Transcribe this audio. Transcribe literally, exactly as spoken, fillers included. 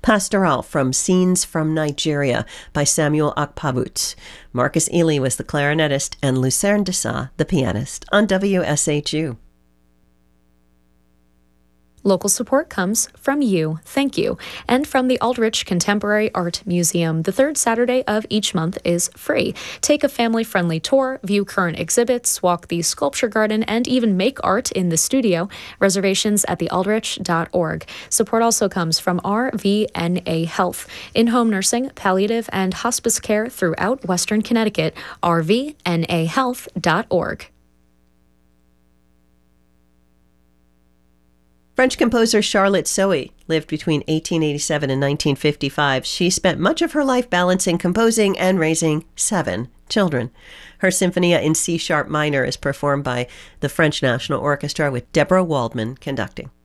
Pastoral from Scenes from Nigeria by Samuel Akpabut. Marcus Ely was the clarinetist and Lucerne Dessau the pianist on W S H U. Local support comes from you, thank you, and from the Aldrich Contemporary Art Museum. The third Saturday of each month is free. Take a family-friendly tour, view current exhibits, walk the sculpture garden, and even make art in the studio. Reservations at the aldrich dot org. Support also comes from R V N A Health, in-home nursing, palliative, and hospice care throughout Western Connecticut. R V N A health dot org. French composer Charlotte Sohi lived between eighteen eighty-seven and nineteen fifty-five. She spent much of her life balancing composing and raising seven children. Her Symphonia in C-sharp minor is performed by the French National Orchestra with Deborah Waldman conducting.